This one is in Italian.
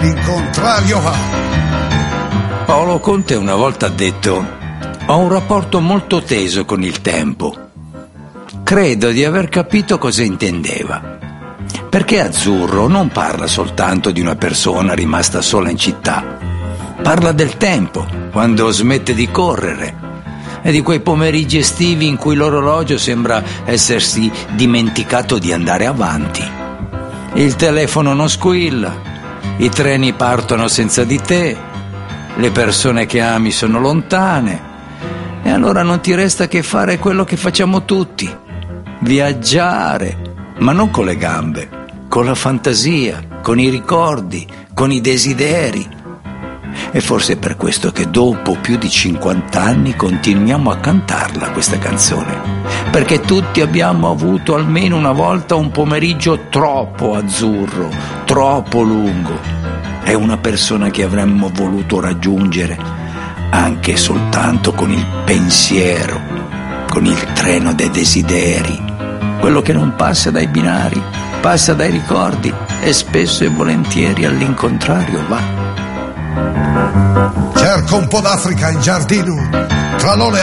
all'incontrario va. Paolo Conte una volta ha detto: ho un rapporto molto teso con il tempo. Credo di aver capito cosa intendeva, perché Azzurro non parla soltanto di una persona rimasta sola in città, parla del tempo, quando smette di correre, e di quei pomeriggi estivi in cui l'orologio sembra essersi dimenticato di andare avanti. Il telefono non squilla, i treni partono senza di te, le persone che ami sono lontane, e allora non ti resta che fare quello che facciamo tutti: viaggiare, ma non con le gambe, con la fantasia, con i ricordi, con i desideri. E forse è per questo che dopo più di 50 anni continuiamo a cantarla questa canzone, perché tutti abbiamo avuto almeno una volta un pomeriggio troppo azzurro, troppo lungo, e una persona che avremmo voluto raggiungere anche soltanto con il pensiero, con il treno dei desideri, quello che non passa dai binari, passa dai ricordi e spesso e volentieri all'incontrario va. Cerco un po' d'Africa in giardino, tra l'ole